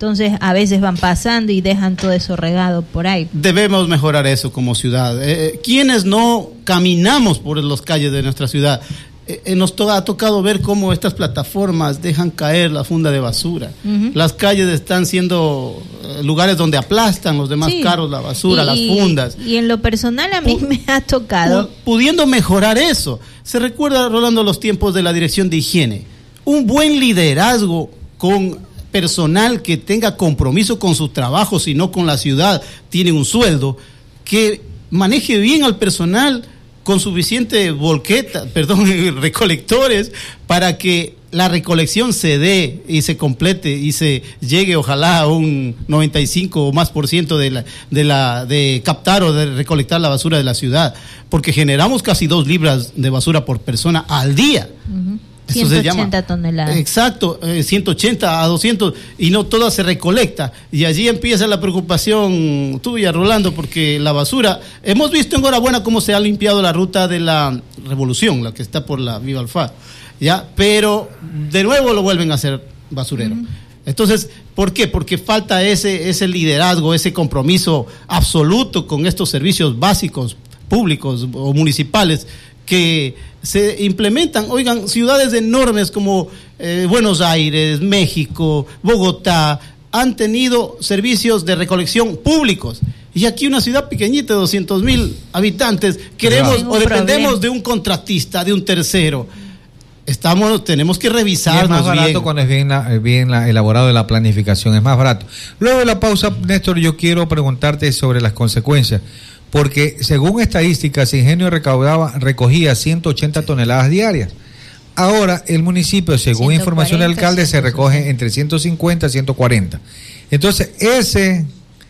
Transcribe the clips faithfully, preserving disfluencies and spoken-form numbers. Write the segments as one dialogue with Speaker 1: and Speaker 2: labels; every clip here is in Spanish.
Speaker 1: Entonces a veces van pasando y dejan todo eso regado por ahí.
Speaker 2: Debemos mejorar eso como ciudad. Eh, quienes no caminamos por las calles de nuestra ciudad, eh, nos to- ha tocado ver cómo estas plataformas dejan caer la funda de basura. Uh-huh. Las calles están siendo eh, lugares donde aplastan los demás sí. carros, la basura, y, las fundas.
Speaker 1: Y en lo personal a mí P- me ha tocado...
Speaker 2: Pudiendo mejorar eso. Se recuerda, Rolando, los tiempos de la Dirección de Higiene. Un buen liderazgo con personal que tenga compromiso con su trabajo, sino con la ciudad, tiene un sueldo, que maneje bien al personal con suficiente volqueta, perdón, recolectores, para que la recolección se dé y se complete y se llegue ojalá a un noventa y cinco o más por ciento de la, de la, de captar o de recolectar la basura de la ciudad, porque generamos casi dos libras de basura por persona al día.
Speaker 1: Uh-huh. Eso ciento ochenta
Speaker 2: se llama,
Speaker 1: toneladas.
Speaker 2: Exacto, eh, ciento ochenta a doscientos, y no toda se recolecta. Y allí empieza la preocupación tuya, Rolando, porque la basura, hemos visto enhorabuena cómo se ha limpiado la ruta de la Revolución, la que está por la Viva Alfaro, ya, pero de nuevo lo vuelven a hacer basurero. Uh-huh. Entonces, ¿por qué? Porque falta ese, ese liderazgo, ese compromiso absoluto con estos servicios básicos públicos o municipales que se implementan. Oigan, ciudades enormes como eh, Buenos Aires, México, Bogotá, han tenido servicios de recolección públicos. Y aquí una ciudad pequeñita de doscientos mil habitantes, queremos o dependemos problema. de un contratista, de un tercero. Estamos, tenemos que revisarnos.
Speaker 3: Es más barato
Speaker 2: bien.
Speaker 3: cuando es bien, la, bien la, elaborado la planificación, es más barato. Luego de la pausa, Néstor, yo quiero preguntarte sobre las consecuencias. Porque según estadísticas, Ingenio recaudaba, recogía ciento ochenta toneladas diarias. Ahora el municipio, según ciento cuarenta, información del alcalde, se recoge entre ciento cincuenta y ciento cuarenta. Entonces, ese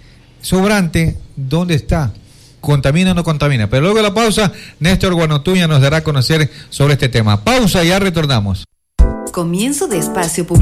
Speaker 3: sobrante, ¿dónde está? ¿Contamina o no contamina? Pero luego de la pausa, Néstor Guanotuña nos dará a conocer sobre este tema. Pausa y ya retornamos.
Speaker 4: Comienzo de espacio publicitario.